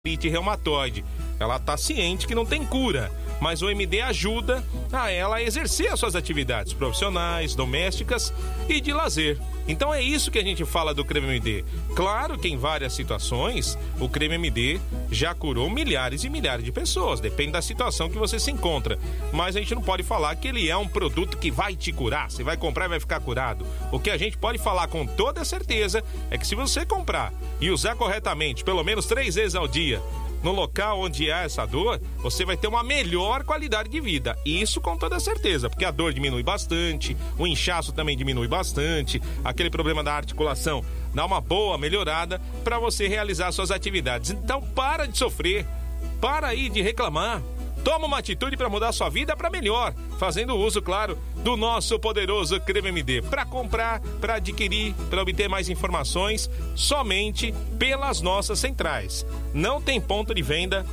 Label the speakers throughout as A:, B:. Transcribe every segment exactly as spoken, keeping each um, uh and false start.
A: artrite reumatoide. Ela está ciente que não tem cura, mas o M D ajuda a ela a exercer as suas atividades profissionais, domésticas e de lazer. Então é isso que a gente fala do creme M D. Claro que em várias situações o creme M D já curou milhares e milhares de pessoas, depende da situação que você se encontra. Mas a gente não pode falar que ele é um produto que vai te curar, você vai comprar e vai ficar curado. O que a gente pode falar com toda certeza é que se você comprar e usar corretamente, pelo menos três vezes ao dia, no local onde há essa dor, você vai ter uma melhor qualidade de vida. Isso com toda certeza, porque a dor diminui bastante, o inchaço também diminui bastante, aquele problema da articulação dá uma boa melhorada para você realizar suas atividades. Então para de sofrer, para aí de reclamar. Toma uma atitude para mudar sua vida para melhor, fazendo uso, claro, do nosso poderoso creme M D. Para comprar, para adquirir, para obter mais informações, somente pelas nossas centrais. Não tem ponto de venda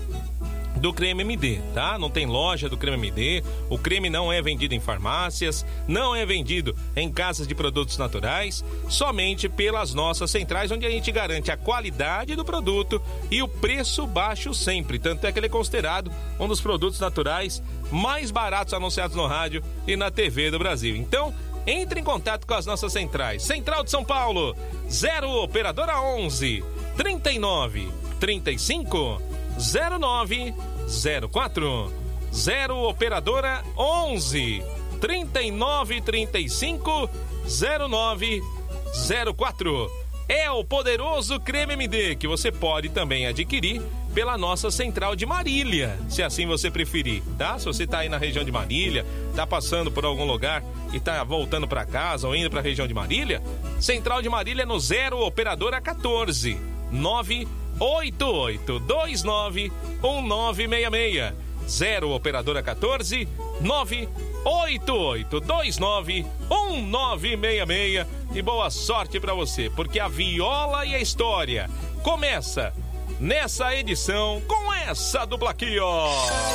A: do creme M D, tá? Não tem loja do creme M D, o creme não é vendido em farmácias, não é vendido em casas de produtos naturais, somente pelas nossas centrais, onde a gente garante a qualidade do produto e o preço baixo sempre, tanto é que ele é considerado um dos produtos naturais mais baratos anunciados no rádio e na T V do Brasil. Então, entre em contato com as nossas centrais. Central de São Paulo, zero operadora onze, trinta e nove, trinta e cinco, zero nove zero quatro, zero operadora onze, trinta e nove, trinta e cinco, zero nove zero quatro. É o poderoso creme M D que você pode também adquirir pela nossa central de Marília, se assim você preferir, tá? Se você tá aí na região de Marília, tá passando por algum lugar e tá voltando para casa ou indo para a região de Marília, central de Marília no zero operadora quatorze, nove oito oito dois nove um nove seis seis. zero operadora quatorze, nove oito oito dois nove um nove seis seis. E boa sorte pra você, porque a Viola e a História começa nessa edição com essa dupla aqui, ó.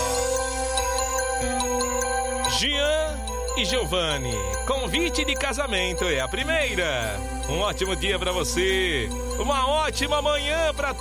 A: Jean e Giovanni, convite de casamento é a primeira. Um ótimo dia pra você, uma ótima manhã pra todos.